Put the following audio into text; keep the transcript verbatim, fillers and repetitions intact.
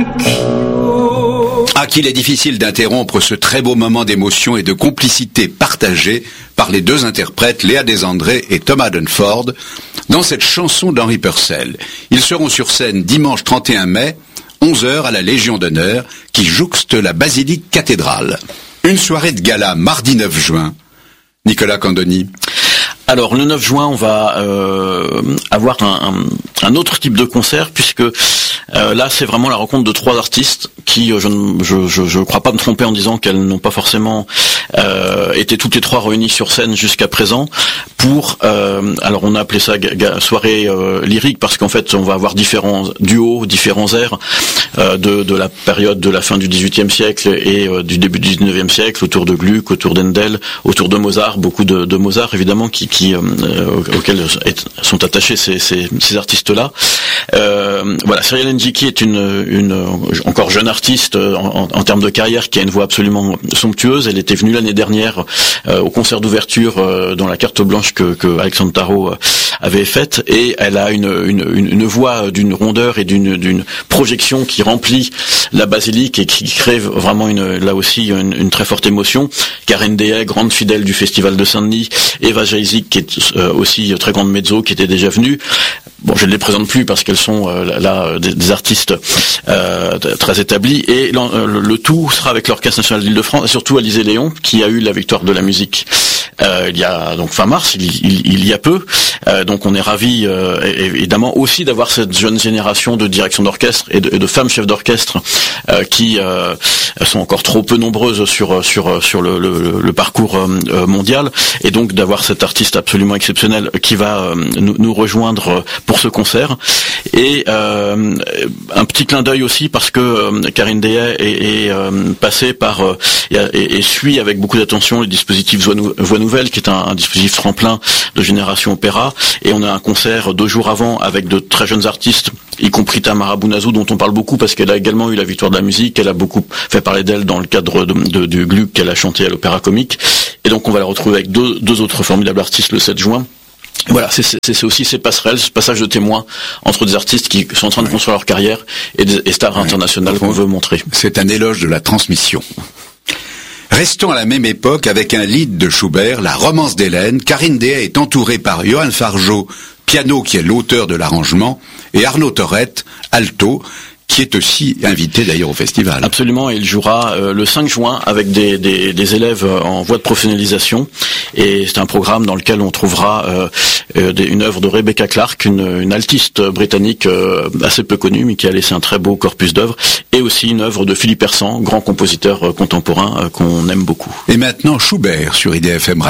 À qui il est difficile d'interrompre ce très beau moment d'émotion et de complicité partagée par les deux interprètes Léa Desandré et Thomas Dunford dans cette chanson d'Henri Purcell. Ils seront sur scène dimanche trente et un mai, onze heures à la Légion d'honneur qui jouxte la basilique cathédrale. Une soirée de gala mardi neuf juin. Nicolas Candoni. Alors le neuf juin, on va euh, avoir un, un, un autre type de concert puisque euh, là c'est vraiment la rencontre de trois artistes qui, euh, je ne je, je, je crois pas me tromper en disant qu'elles n'ont pas forcément euh, été toutes les trois réunies sur scène jusqu'à présent pour, euh, alors on a appelé ça ga, ga, soirée euh, lyrique parce qu'en fait on va avoir différents duos, différents airs euh, de, de la période de la fin du dix-huitième siècle et euh, du début du dix-neuvième siècle, autour de Gluck, autour d'Handel, autour de Mozart, beaucoup de, de Mozart évidemment qui qui euh, auxquels sont attachés ces, ces, ces artistes-là. Euh, voilà, Cyrielle Njiki est une, une encore jeune artiste en, en termes de carrière qui a une voix absolument somptueuse. Elle était venue l'année dernière euh, au concert d'ouverture euh, dans la carte blanche que, que Alexandre Tarot avait faite et elle a une, une, une, une voix d'une rondeur et d'une, d'une projection qui remplit la basilique et qui crée vraiment une, là aussi une, une très forte émotion. Karen Dehay, grande fidèle du Festival de Saint-Denis, Eva Jaisic qui est euh, aussi très grande mezzo qui était déjà venue. Bon, je ne les présente plus parce qu'elles sont euh, là des, des artistes euh, très établis et le, le tout sera avec l'Orchestre National d'Île-de-France et surtout Alizé Léon qui a eu la victoire de la musique euh, il y a donc fin mars, il, il, il y a peu. Euh, donc on est ravis euh, évidemment aussi d'avoir cette jeune génération de direction d'orchestre et de, et de femmes chefs d'orchestre euh, qui euh, sont encore trop peu nombreuses sur sur sur le, le, le parcours euh, mondial et donc d'avoir cet artiste absolument exceptionnel qui va euh, nous, nous rejoindre pour ce concert. Et euh, un petit clin d'œil aussi parce que euh, Karine Dehay est, est euh, passée par euh, et, et suit avec beaucoup d'attention le dispositif Voix, nou- Voix Nouvelle qui est un, un dispositif tremplin de Génération Opéra et on a un concert deux jours avant avec de très jeunes artistes y compris Tamara Bounazou dont on parle beaucoup parce qu'elle a également eu la victoire de la musique, elle a beaucoup fait parler d'elle dans le cadre de, de, du Gluck qu'elle a chanté à l'Opéra Comique et donc on va la retrouver avec deux, deux autres formidables artistes le sept juin. Voilà, c'est, c'est, c'est aussi ces passerelles, ce passage de témoins entre des artistes qui sont en train de construire leur carrière et des et stars ouais. internationales qu'on veut montrer. C'est un éloge de la transmission. Restons à la même époque avec un lied de Schubert, La Romance d'Hélène. Karine Dehay est entourée par Johan Fargeau, piano qui est l'auteur de l'arrangement, et Arnaud Torrette, alto, qui est aussi invité d'ailleurs au festival. Absolument, et il jouera euh, le cinq juin avec des, des, des élèves en voie de professionnalisation. Et c'est un programme dans lequel on trouvera euh, euh, des, une œuvre de Rebecca Clark, une, une altiste britannique euh, assez peu connue, mais qui a laissé un très beau corpus d'œuvres, et aussi une œuvre de Philippe Hersant, grand compositeur euh, contemporain euh, qu'on aime beaucoup. Et maintenant Schubert sur I D F M Radio.